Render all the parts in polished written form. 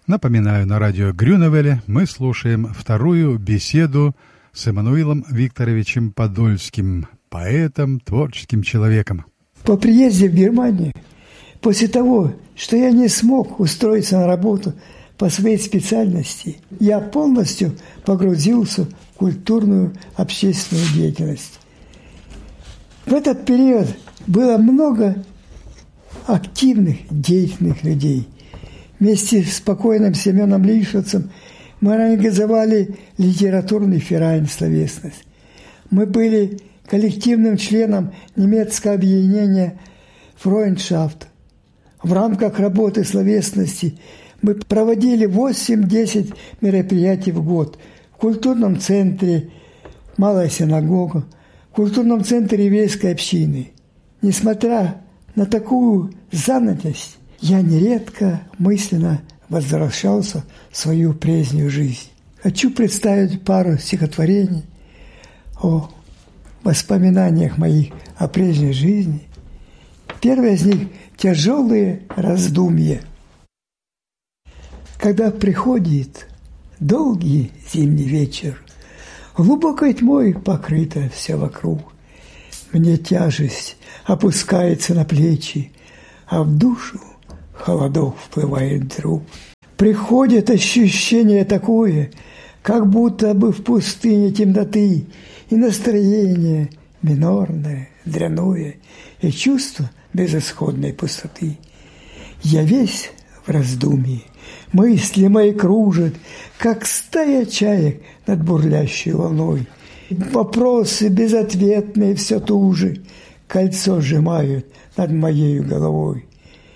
Напоминаю, на радио Грюневеле мы слушаем вторую беседу с Эммануилом Викторовичем Подольским, поэтом, творческим человеком. По приезде в Германию, после того, что я не смог устроиться на работу по своей специальности, я полностью погрузился в культурную общественную деятельность. В этот период было много активных, деятельных людей. Вместе с покойным Семеном Лишевцем мы организовали литературный ферайн «Словесность». Мы были коллективным членом немецкого объединения «Фройндшафт». В рамках работы словесности мы проводили 8-10 мероприятий в год в культурном центре «Малая синагога», в культурном центре еврейской общины. Несмотря на такую занятость, я нередко мысленно возвращался в свою прежнюю жизнь. Хочу представить пару стихотворений о воспоминаниях моих о прежней жизни. Первое из них – «Тяжелые раздумья». Когда приходит долгий зимний вечер, глубокой тьмой покрыто все вокруг, мне тяжесть опускается на плечи, а в душу холодок вплывает вдруг. Приходит ощущение такое, как будто бы в пустыне темноты, и настроение минорное, дряное, и чувство безысходной пустоты. Я весь в раздумье, мысли мои кружат, как стая чаек над бурлящей волной. Вопросы безответные все туже кольцо сжимают над моей головой.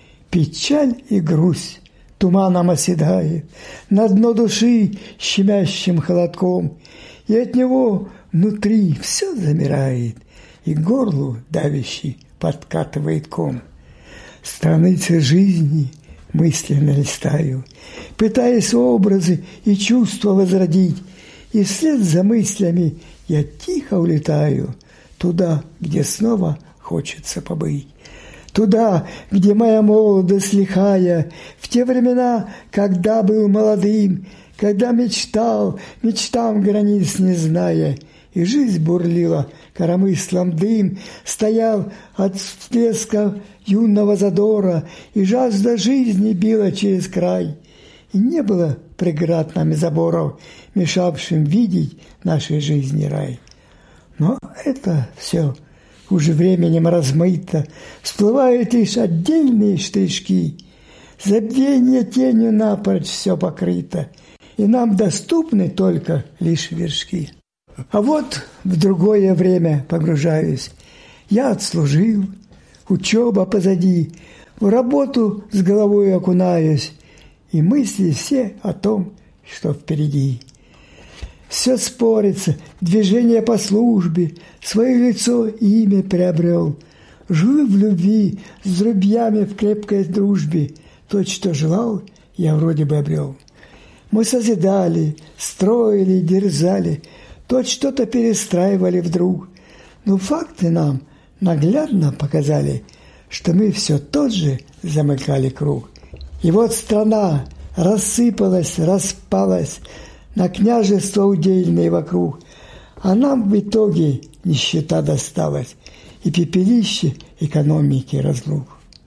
Печаль и грусть туманом оседает на дно души щемящим холодком, и от него внутри все замирает, и к горлу давящий подкатывает ком. Страницы жизни мысленно листаю, пытаясь образы и чувства возродить, и вслед за мыслями я тихо улетаю туда, где снова хочется побыть. Туда, где моя молодость лихая, в те времена, когда был молодым, когда мечтал, мечтам границ не зная, и жизнь бурлила коромыслом дым, стоял от всплеска юного задора, и жажда жизни била через край, и не было преград нам и заборов, мешавшим видеть нашей жизни рай. Но это все уже временем размыто, всплывают лишь отдельные штришки, забвение тенью напрочь все покрыто, и нам доступны только лишь вершки. А вот в другое время погружаюсь. Я отслужил, учеба позади, в работу с головой окунаюсь, и мысли все о том, что впереди. Все спорится, движение по службе, свое лицо и имя приобрел. Живу в любви, с друзьями в крепкой дружбе, то, что желал, я вроде бы обрел. Мы созидали, строили, дерзали, то что-то перестраивали вдруг. Но факты нам наглядно показали, что мы все тот же замыкали круг. И вот страна рассыпалась, распалась на княжества удельные вокруг, а нам в итоге нищета досталась и пепелище экономики разлук.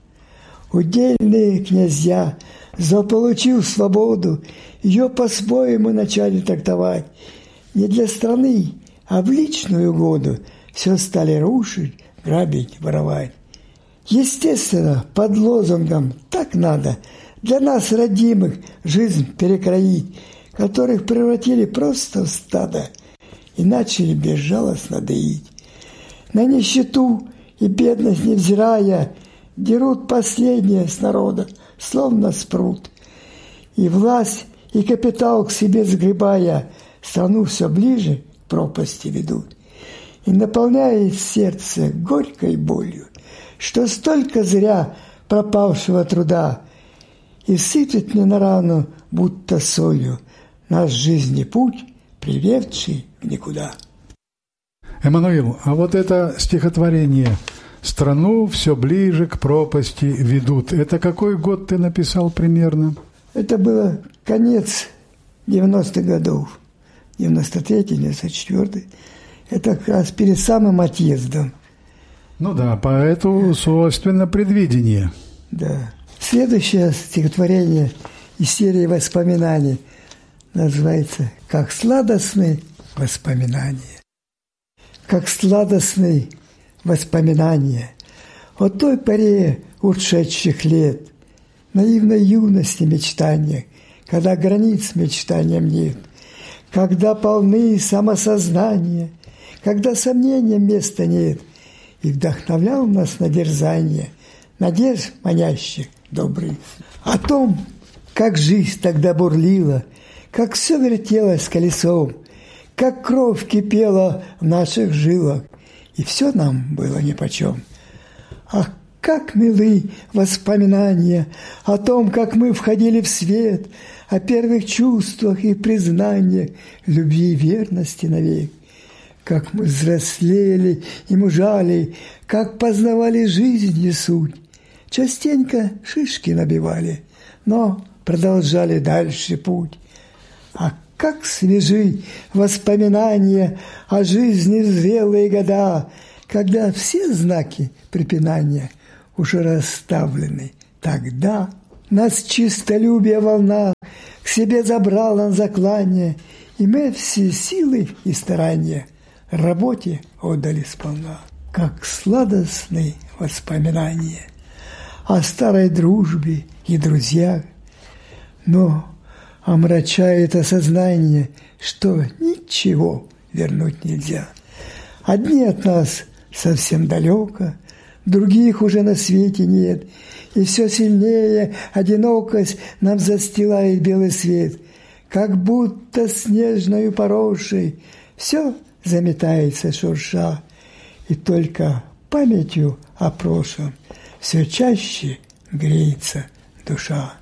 Удельные князья, заполучив свободу, ее по-своему начали трактовать. Не для страны, а в личную угоду все стали рушить, грабить, воровать. Естественно, под лозунгом «так надо» для нас, родимых, жизнь перекроить, которых превратили просто в стадо и начали безжалостно доить. На нищету и бедность невзирая, дерут последнее с народа, словно спрут. И власть, и капитал к себе сгребая, страну все ближе к пропасти ведут. И наполняет сердце горькой болью, что столько зря пропавшего труда, и сыпет мне на рану, будто солью, наш жизни путь, приведший в никуда. Эммануил, а вот это стихотворение «Страну все ближе к пропасти ведут» — это какой год ты написал примерно? Это было конец 90-х годов, 93-й, 94-й, это как раз перед самым отъездом. Ну да, поэту свойственно предвидение. Да. Следующее стихотворение из серии воспоминаний называется «Как сладостны воспоминания». Как сладостны воспоминания о той поре ушедших лет, наивной юности мечтания, когда границ мечтаниям нет, когда полны самосознания, когда сомнениям места нет, и вдохновлял нас на дерзание, надежд манящих добрых. О том, как жизнь тогда бурлила, как все вертелось колесом, как кровь кипела в наших жилах, и все нам было нипочем. Ах, как милы воспоминания о том, как мы входили в свет, о первых чувствах и признаниях любви и верности навек. Как мы взрослели и мужали, как познавали жизнь и суть. Частенько шишки набивали, но продолжали дальше путь. А как свежи воспоминания о жизни в зрелые года, когда все знаки препинания уже расставлены. Тогда нас чистолюбие волна к себе забрала на заклание, и мы все силы и старания работе отдали сполна. Как сладостны воспоминания о старой дружбе и друзьях, но омрачает осознание, что ничего вернуть нельзя. Одни от нас совсем далеко, других уже на свете нет, и все сильнее одинокость нам застилает белый свет, как будто снежною поросшей все заметается шурша, и только памятью о прошлом все чаще греется душа.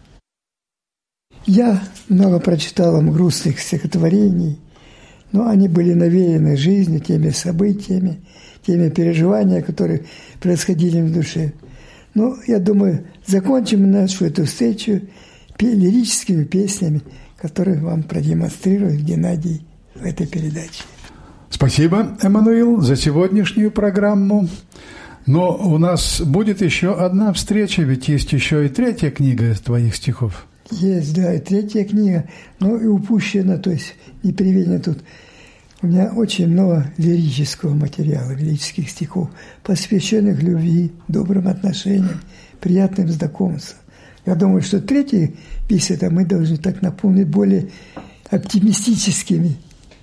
Я много прочитал вам грустных стихотворений, но они были навеяны жизнью, теми событиями, теми переживаниями, которые происходили в душе. Но, я думаю, закончим нашу эту встречу лирическими песнями, которые вам продемонстрирует Геннадий в этой передаче. Спасибо, Эммануил, за сегодняшнюю программу. Но у нас будет еще одна встреча, ведь есть еще и третья книга твоих стихов. Есть, да, и третья книга, но и упущена, то есть не приведена тут. У меня очень много лирического материала, лирических стихов, посвященных любви, добрым отношениям, приятным знакомствам. Я думаю, что третий беседа мы должны так наполнить более оптимистическим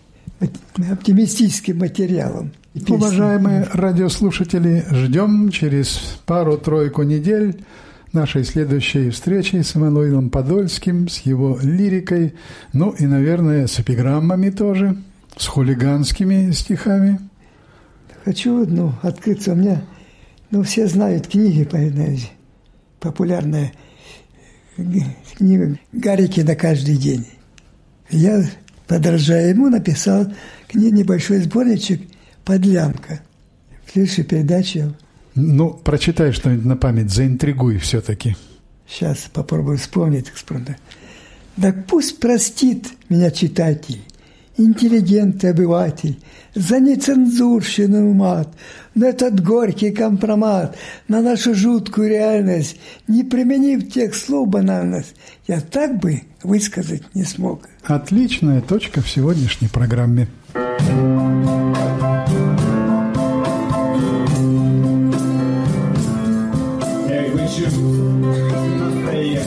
материалом. Уважаемые радиослушатели, ждем через пару-тройку недель нашей следующей встречи с Эммануилом Подольским, с его лирикой, ну и, наверное, с эпиграммами тоже, с хулиганскими стихами. Хочу открыться. У меня, все знают книги, популярная книга Гарикина «Каждый день». Я, подражая ему, написал небольшой сборничек «Подлянка». В следующей передаче. Прочитай что-нибудь на память, заинтригуй все-таки. Сейчас попробую вспомнить. Так пусть простит меня читатель, интеллигент и обыватель, за нецензурщину мат, на этот горький компромат, на нашу жуткую реальность, не применив тех слов банальность, я так бы высказать не смог. Отличная точка в сегодняшней программе. Чувствую